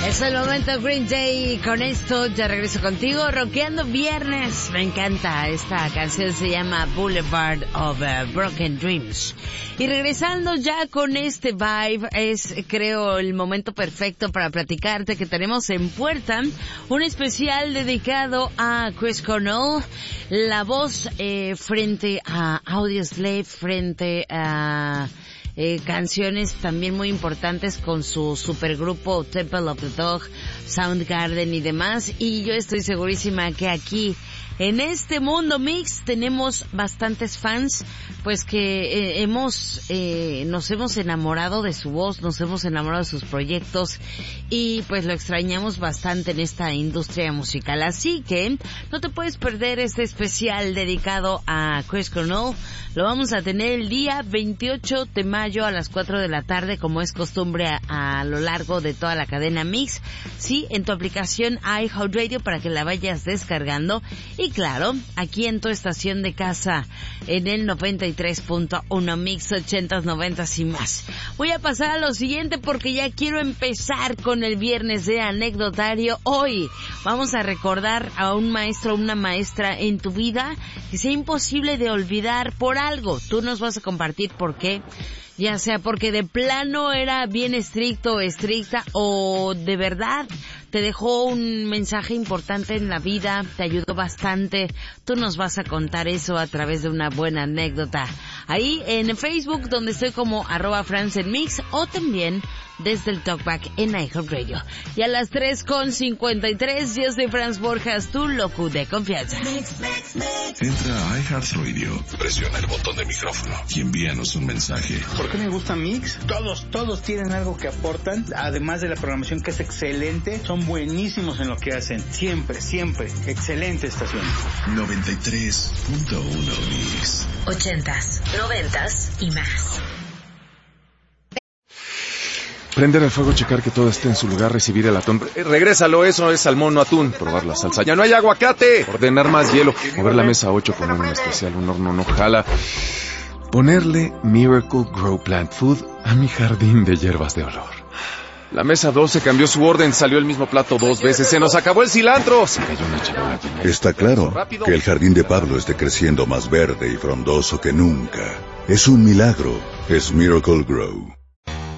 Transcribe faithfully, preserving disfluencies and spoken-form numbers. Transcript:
Es el momento Green Day. Con esto ya regreso contigo, rockeando viernes. Me encanta. Esta canción se llama Boulevard of uh, Broken Dreams. Y regresando ya con este vibe, es creo el momento perfecto para platicarte que tenemos en puerta un especial dedicado a Chris Cornell, la voz eh, frente a Audioslave, frente a... Eh, canciones también muy importantes con su supergrupo Temple of the Dog, Soundgarden y demás. Y yo estoy segurísima que aquí en este Mundo Mix tenemos bastantes fans, pues que eh, hemos, eh, nos hemos enamorado de su voz, nos hemos enamorado de sus proyectos y pues lo extrañamos bastante en esta industria musical. Así que no te puedes perder este especial dedicado a Chris Cornell. Lo vamos a tener el día veintiocho de mayo a las cuatro de la tarde, como es costumbre a, a lo largo de toda la cadena Mix. Sí, en tu aplicación iHeartRadio para que la vayas descargando. Y claro, aquí en tu estación de casa, en el noventa y tres punto uno Mix ochentas, noventas y más. Voy a pasar a lo siguiente porque ya quiero empezar con el viernes de anecdotario. Hoy vamos a recordar a un maestro o una maestra en tu vida que sea imposible de olvidar por algo. Tú nos vas a compartir por qué. Ya sea porque de plano era bien estricto o estricta, o de verdad te dejó un mensaje importante en la vida, te ayudó bastante. Tú nos vas a contar eso a través de una buena anécdota. Ahí en Facebook, donde estoy como arroba francenmix, o también desde el Talkback en iHeartRadio. Y a las tres con cincuenta y tres, yo soy Franz Borjas, tu locu de confianza. Entra a iHeartRadio, presiona el botón de micrófono y envíanos un mensaje. ¿Por qué me gusta Mix? Todos, todos tienen algo que aportan, además de la programación que es excelente, son buenísimos en lo que hacen. Siempre, siempre. Excelente estación. noventa y tres punto uno Mix. Ochentas, noventas y más. Prender el fuego, checar que todo esté en su lugar, recibir el atún. Eh, regrésalo, eso es salmón, no atún. Probar la salsa. ¡Ya no hay aguacate! Ordenar más hielo. Mover la mesa ocho, poner un especial, un horno no jala. Ponerle Miracle Grow Plant Food a mi jardín de hierbas de olor. La mesa doce cambió su orden, salió el mismo plato dos veces. ¡Se nos acabó el cilantro! Se cayó una charola. Está claro que el jardín de Pablo esté creciendo más verde y frondoso que nunca. Es un milagro. Es Miracle Grow.